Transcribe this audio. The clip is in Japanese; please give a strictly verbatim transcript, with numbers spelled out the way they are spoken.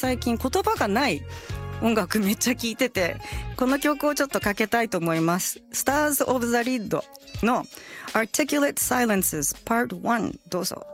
最近言葉がない音楽めっちゃ聴いてて、この曲をちょっとかけたいと思います。 Stars of the Lid の Articulate Silences Part ワン、どうぞ。